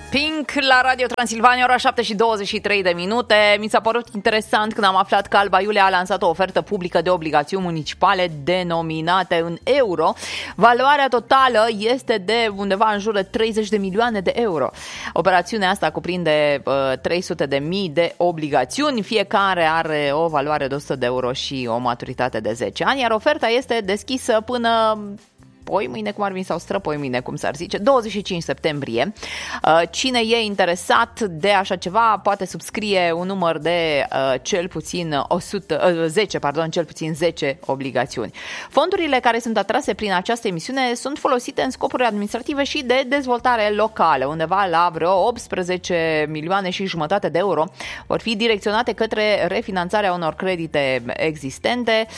Pink la Radio Transilvania, ora 7:23. Mi s-a părut interesant când am aflat că Alba Iulia a lansat o ofertă publică de obligațiuni municipale denominate în euro. Valoarea totală este de undeva în jur de 30 de milioane de euro. Operațiunea asta cuprinde 300.000 de obligațiuni, fiecare are o valoare de 100 de euro și o maturitate de 10 ani, iar oferta este deschisă până mâine, cum ar veni, sau străpoimâine, cum s-ar zice, 25 septembrie. Cine e interesat de așa ceva poate subscrie un număr de cel puțin 10 obligațiuni. Fondurile care sunt atrase prin această emisiune sunt folosite în scopuri administrative și de dezvoltare locală. Undeva la vreo 18 milioane și jumătate de euro vor fi direcționate către refinanțarea unor credite existente,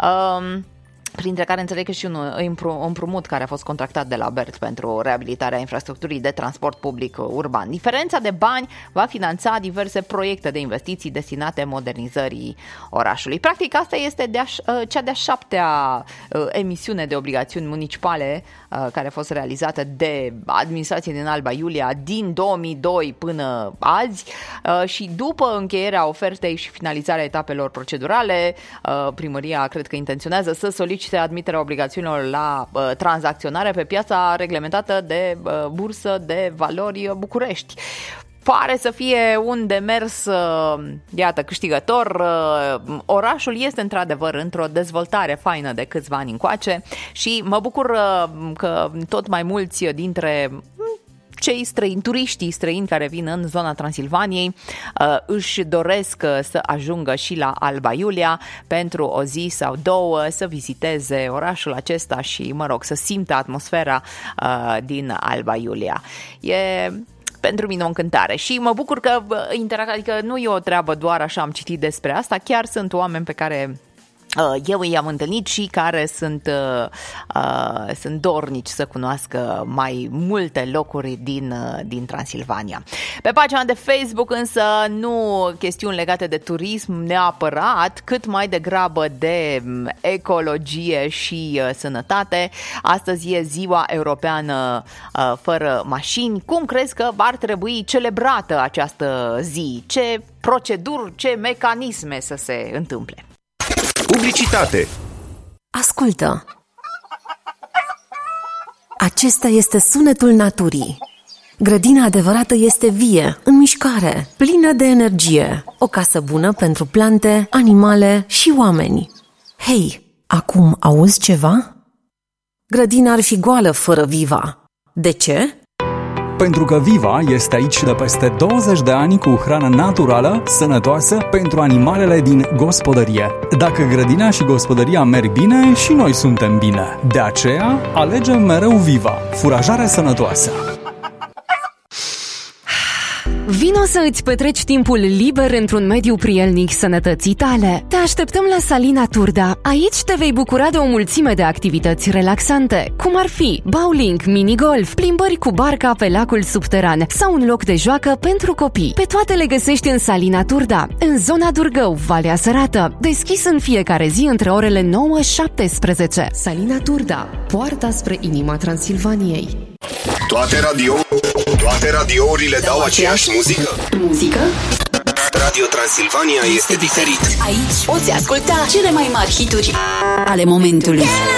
printre care înțeleg că și un împrumut care a fost contractat de la BERT pentru reabilitarea infrastructurii de transport public urban. Diferența de bani va finanța diverse proiecte de investiții destinate modernizării orașului. Practic, asta este cea de-a 7-a emisiune de obligațiuni municipale care a fost realizată de administrație din Alba Iulia din 2002 până azi, și după încheierea ofertei și finalizarea etapelor procedurale, primăria cred că intenționează să solicite admiterea obligațiunilor la tranzacționare pe piața reglementată de bursă de valori București. Pare să fie un demers, iată, câștigător. Orașul este într-adevăr într-o dezvoltare faină de câțiva ani încoace și mă bucur că tot mai mulți dintre cei străini, turiștii străini care vin în zona Transilvaniei își doresc să ajungă și la Alba Iulia pentru o zi sau două, să viziteze orașul acesta și, să simtă atmosfera din Alba Iulia. E pentru mine o încântare și mă bucur că adică nu e o treabă doar așa, am citit despre asta, chiar sunt oameni pe care eu i-am întâlnit și care sunt dornici să cunoască mai multe locuri din Transilvania. Pe pagina de Facebook însă nu chestiuni legate de turism neapărat, cât mai degrabă de ecologie și sănătate. Astăzi e ziua europeană fără mașini. Cum crezi că ar trebui celebrată această zi? Ce proceduri, ce mecanisme să se întâmple? Publicitate. Ascultă. Acesta este sunetul naturii. Grădina adevărată este vie, în mișcare, plină de energie. O casă bună pentru plante, animale și oameni. Hei, acum auzi ceva? Grădina ar fi goală fără Viva. De ce? Pentru că Viva este aici de peste 20 de ani cu hrană naturală, sănătoasă pentru animalele din gospodărie. Dacă grădina și gospodăria merg bine, și noi suntem bine. De aceea, alegem mereu Viva, furajare sănătoasă. Vino să îți petreci timpul liber într-un mediu prielnic sănătății tale. Te așteptăm la Salina Turda. Aici te vei bucura de o mulțime de activități relaxante, cum ar fi bowling, minigolf, plimbări cu barca pe lacul subteran sau un loc de joacă pentru copii. Pe toate le găsești în Salina Turda, în zona Durgău, Valea Sărată, deschis în fiecare zi între orele 9-17. Salina Turda, poarta spre inima Transilvaniei. Toate radiourile dau aceeași muzică? Radio Transilvania este diferit. Aici poți asculta cele mai mari hituri ale momentului.